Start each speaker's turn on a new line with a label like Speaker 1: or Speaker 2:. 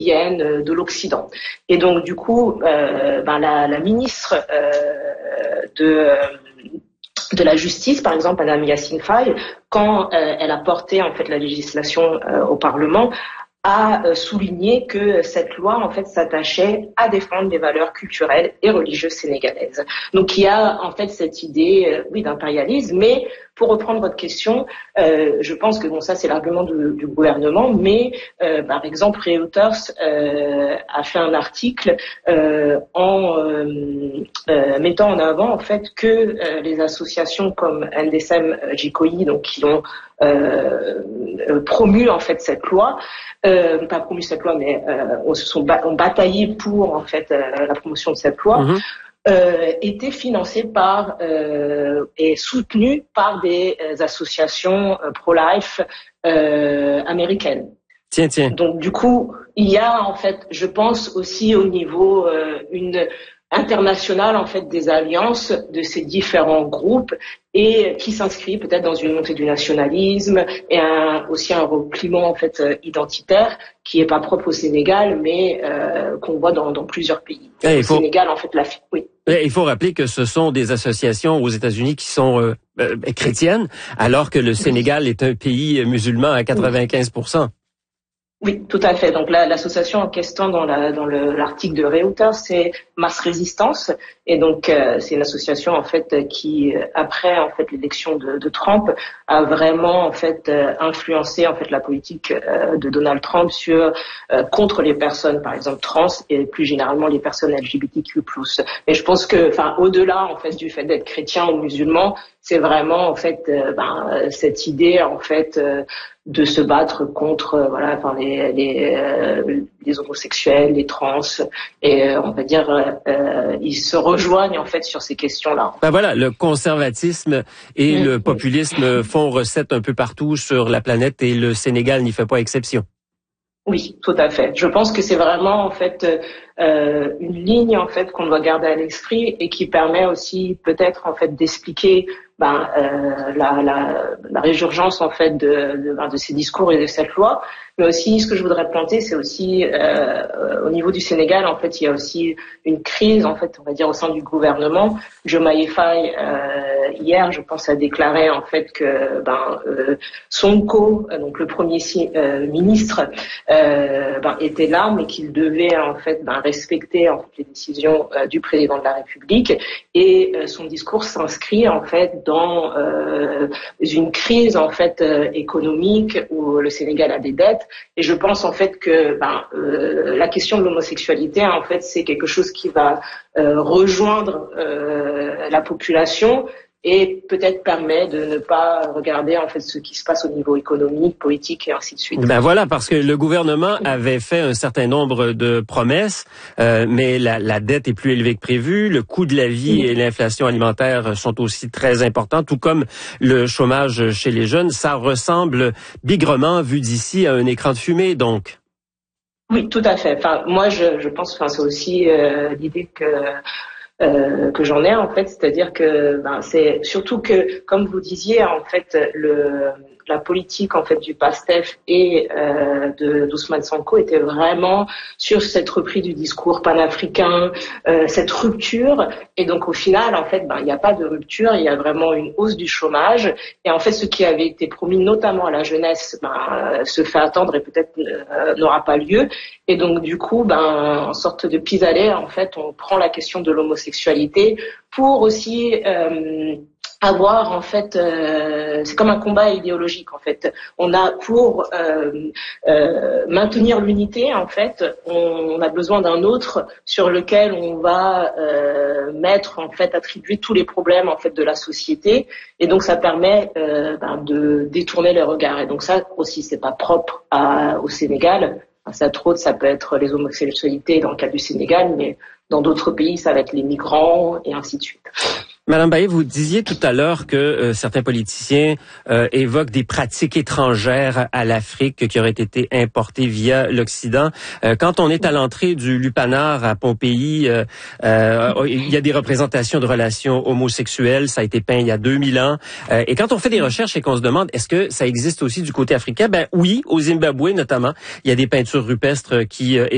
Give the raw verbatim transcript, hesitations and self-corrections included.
Speaker 1: viennent de l'Occident. Et donc du coup, euh, ben, la, la ministre euh, de de la Justice, par exemple, Madame Yassine Faye, quand euh, elle a porté en fait la législation euh, au Parlement, a euh, souligné que cette loi en fait s'attachait à défendre les valeurs culturelles et religieuses sénégalaises. Donc il y a en fait cette idée, euh, oui, d'impérialisme, mais pour reprendre votre question, euh, je pense que bon ça c'est l'argument du, du gouvernement, mais euh, par exemple Reuters euh, a fait un article euh, en euh, euh, mettant en avant en fait que euh, les associations comme N D S M Jikoyi, donc qui ont euh, promu en fait cette loi, euh, pas promu cette loi, mais euh, on se sont ba- on bataillé pour en fait euh, la promotion de cette loi. Mmh. Euh, était financé par euh, et soutenu par des euh, associations euh, pro-life euh, américaines.
Speaker 2: Tiens, tiens.
Speaker 1: Donc du coup, il y a en fait, je pense aussi au niveau euh, une internationale en fait des alliances de ces différents groupes et qui s'inscrit peut-être dans une montée du nationalisme et un, aussi un repliement en fait identitaire qui est pas propre au Sénégal mais euh, qu'on voit dans, dans plusieurs pays.
Speaker 2: Et
Speaker 1: au faut... Sénégal en fait la oui.
Speaker 2: Et il faut rappeler que ce sont des associations aux États-Unis qui sont euh, euh, chrétiennes alors que le Sénégal est un pays musulman à quatre-vingt-quinze pour cent.
Speaker 1: Oui, tout à fait. Donc là, l'association en question dans la, dans le, l'article de Reuters, c'est Mass Résistance, et donc euh, c'est une association en fait qui, après en fait l'élection de, de Trump, a vraiment en fait euh, influencé en fait la politique euh, de Donald Trump sur euh, contre les personnes, par exemple trans, et plus généralement les personnes L G B T Q plus. Mais je pense que, enfin, au-delà en fait du fait d'être chrétien ou musulman, c'est vraiment en fait euh, ben, cette idée en fait euh, de se battre contre euh, voilà enfin les les, euh, les homosexuels, les trans et euh, on va dire euh, ils se rejoignent en fait sur ces questions-là.
Speaker 2: Ben voilà, le conservatisme et mmh. le populisme font recette un peu partout sur la planète et le Sénégal n'y fait pas exception.
Speaker 1: Oui, tout à fait. Je pense que c'est vraiment en fait euh, une ligne en fait qu'on doit garder à l'esprit et qui permet aussi peut-être en fait d'expliquer ben, euh, la, la, la résurgence en fait de, de, ben, de ces discours et de cette loi. Mais aussi, ce que je voudrais pointer, c'est aussi euh, au niveau du Sénégal, en fait, il y a aussi une crise, en fait, on va dire au sein du gouvernement. Diomaye Faye euh, hier, je pense, a déclaré en fait que ben euh, Sonko, donc le premier euh, ministre, euh, ben, était là, mais qu'il devait en fait ben, respecter en fait les décisions euh, du président de la République. Et euh, son discours s'inscrit en fait dans euh, une crise en fait euh, économique où le Sénégal a des dettes. Et je pense en fait que ben, euh, la question de l'homosexualité, en fait, c'est quelque chose qui va euh, rejoindre euh, la population et peut-être permet de ne pas regarder en fait ce qui se passe au niveau économique, politique et ainsi de suite.
Speaker 2: Ben voilà, parce que le gouvernement avait fait un certain nombre de promesses, euh, mais la, la dette est plus élevée que prévu, le coût de la vie et l'inflation alimentaire sont aussi très importants, tout comme le chômage chez les jeunes. Ça ressemble bigrement, vu d'ici, à un écran de fumée, donc.
Speaker 1: Oui, tout à fait. Enfin, moi, je, je pense, enfin, c'est aussi euh, l'idée que Euh, que j'en ai en fait, c'est-à-dire que ben, c'est surtout que, comme vous disiez, en fait, le, la politique en fait du PASTEF et euh, de d'Ousmane Sonko était vraiment sur cette reprise du discours panafricain, euh, cette rupture, et donc au final, en fait, ben il n'y a pas de rupture, il y a vraiment une hausse du chômage, et en fait, ce qui avait été promis notamment à la jeunesse, ben euh, se fait attendre et peut-être euh, n'aura pas lieu, et donc du coup, ben en sorte de pis-aller, en fait, on prend la question de l'homosexualité pour aussi euh, avoir en fait, euh, c'est comme un combat idéologique en fait. On a pour euh, euh, maintenir l'unité en fait, on, on a besoin d'un autre sur lequel on va euh, mettre en fait, attribuer tous les problèmes en fait de la société, et donc ça permet euh, ben, de détourner les regards. Et donc ça aussi, c'est pas propre à, au Sénégal. Ça trop, ça peut être les homosexualités dans le cas du Sénégal, mais dans d'autres pays, ça va être les migrants et ainsi de suite.
Speaker 2: Madame Baillet, vous disiez tout à l'heure que euh, certains politiciens euh, évoquent des pratiques étrangères à l'Afrique qui auraient été importées via l'Occident. Euh, quand on est à l'entrée du Lupanar à Pompéi, euh, euh, il y a des représentations de relations homosexuelles. Ça a été peint il y a deux mille ans. Euh, et quand on fait des recherches et qu'on se demande est-ce que ça existe aussi du côté africain, ben oui, au Zimbabwe notamment, il y a des peintures rupestres qui euh,